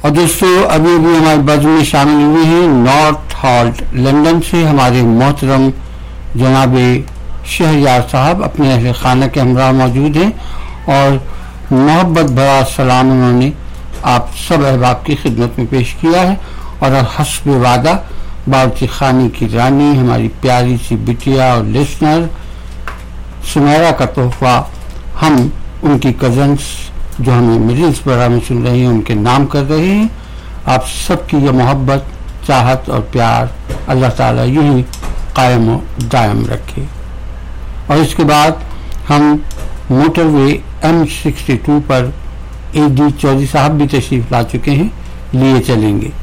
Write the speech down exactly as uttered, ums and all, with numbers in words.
और दोस्तों अभी अभी हमारे बज़ में शामिल हुए हैं नॉर्थ हॉल्ट लंदन से हमारे मोहतरम जनाबे शहरयार साहब अपने अहले खाना के हमरा मौजूद हैं और मोहब्बत भरा सलाम उन्होंने आप सब अहबाब की खिदमत में पेश किया है। और हस्ब वादा बावर्ची खाने की रानी हमारी प्यारी सी बिटिया और लिसनर सुमेरा का तोहफा हम उनकी कजन्स जो हमें मिडिल्स बरा में सुन रहे हैं उनके नाम कर रहे हैं। आप सबकी ये मोहब्बत चाहत और प्यार अल्लाह ताला यूं ही कायम और दायम रखे। और इसके बाद हम मोटरवे एम सिक्सटी टू पर ए डी चौधरी साहब भी तशरीफ ला चुके हैं, लिए चलेंगे।